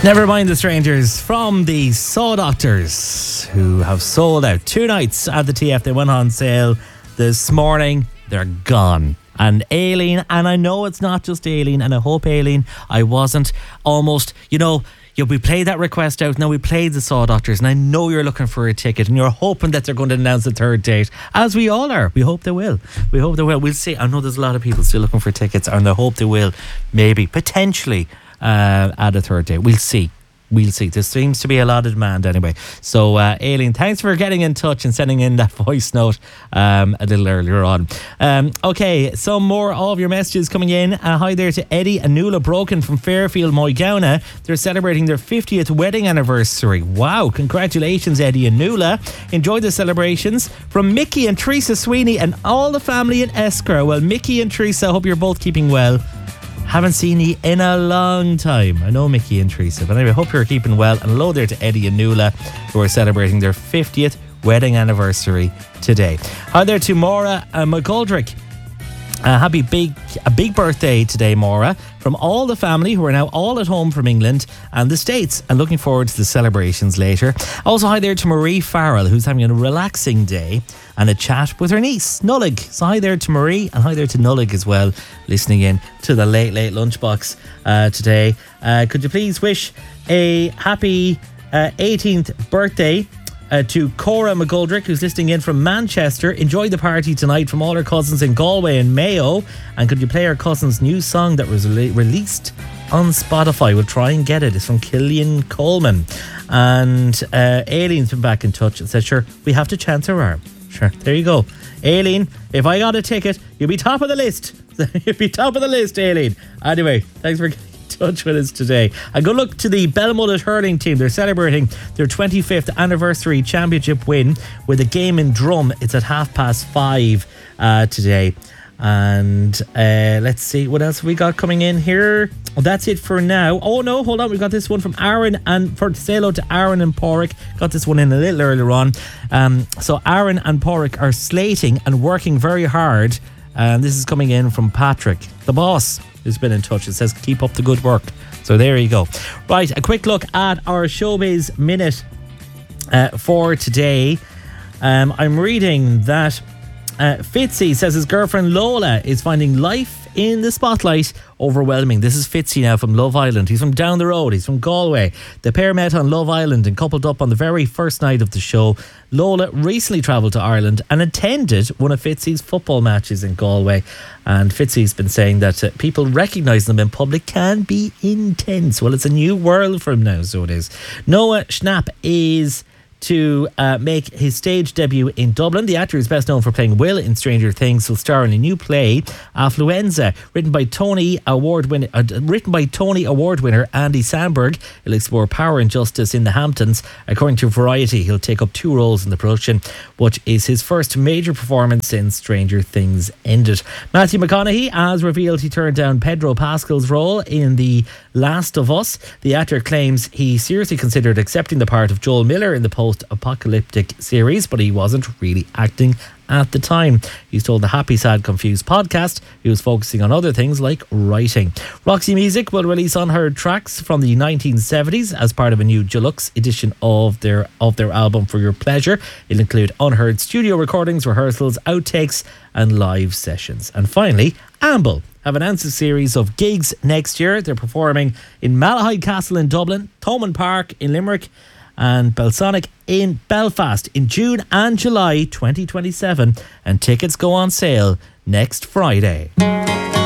Never mind the strangers from the Saw Doctors, who have sold out 2 nights at the TF. They went on sale this morning. They're gone. And Aileen, and I know it's not just Aileen, and I hope, Aileen, I wasn't almost, we played that request out. Now we played the Saw Doctors, and I know you're looking for a ticket, and you're hoping that they're going to announce a third date, as we all are. We hope they will. We'll see. I know there's a lot of people still looking for tickets, and I hope they will, maybe, potentially, add a third date. We'll see. There seems to be a lot of demand anyway. So, Aileen, thanks for getting in touch and sending in that voice note a little earlier on. Okay, some more of your messages coming in. Hi there to Eddie and Nuala Broken from Fairfield, Moygowney. They're celebrating their 50th wedding anniversary. Wow, congratulations, Eddie and Nuala. Enjoy the celebrations. From Mickey and Teresa Sweeney and all the family in Esker. Well, Mickey and Teresa, I hope you're both keeping well. Haven't seen you in a long time. I know Mickey and Teresa, but anyway, hope you're keeping well. And hello there to Eddie and Nuala, who are celebrating their 50th wedding anniversary today. Hi there to Maura McGoldrick. A big birthday today, Maura, from all the family who are now all at home from England and the States, and looking forward to the celebrations later. Also, hi there to Marie Farrell, who's having a relaxing day and a chat with her niece, Nullig. So hi there to Marie, and hi there to Nullig as well, listening in to the Late Lunchbox today. Could you please wish a happy 18th birthday to Cora McGoldrick, who's listening in from Manchester. Enjoy the party tonight from all her cousins in Galway and Mayo. And could you play her cousin's new song that was released on Spotify? We'll try and get it. It's from Killian Coleman. And Aileen's been back in touch and said, sure, we have to chance her arm. Sure, there you go. Aileen, if I got a ticket, you'll be top of the list. You'll be top of the list, Aileen. Anyway, thanks for touch with us today. A good look to the Belmullet hurling team. They're celebrating their 25th anniversary championship win with a game in Drum. It's at 5:30 today. And let's see what else we got coming in here. Well, that's it for now. Oh no, hold on, we got this one from Aaron, and for say hello to Aaron and Porrick. Got this one in a little earlier on. So Aaron and Porrick are slating and working very hard, and this is coming in from Patrick, the boss, who's been in touch. It says keep up the good work. So there you go. Right, a quick look at our Showbiz Minute for today. I'm reading that Fitzy says his girlfriend Lola is finding life in the spotlight overwhelming. This is Fitzy now from Love Island. He's from down the road. He's from Galway. The pair met on Love Island and coupled up on the very first night of the show. Lola recently travelled to Ireland and attended one of Fitzy's football matches in Galway. And Fitzy's been saying that people recognising them in public can be intense. Well, it's a new world for him now, so it is. Noah Schnapp is to make his stage debut in Dublin. The actor is best known for playing Will in Stranger Things. Will star in a new play, Affluenza, written by Tony Award winner Andy Samberg. He'll explore power and justice in the Hamptons. According to Variety, he'll take up 2 roles in the production, which is his first major performance since Stranger Things ended. Matthew McConaughey has revealed he turned down Pedro Pascal's role in The Last of Us. The actor claims he seriously considered accepting the part of Joel Miller in the post-apocalyptic series, but he wasn't really acting at the time. He's told the Happy Sad Confused podcast he was focusing on other things like writing. Roxy Music will release unheard tracks from the 1970s as part of a new deluxe edition of their album For Your Pleasure. It'll include unheard studio recordings, rehearsals, outtakes and live sessions. And finally, Amble have announced a series of gigs next year. They're performing in Malahide Castle in Dublin, Thomond Park in Limerick and Belsonic in Belfast in June and July 2027, and tickets go on sale next Friday.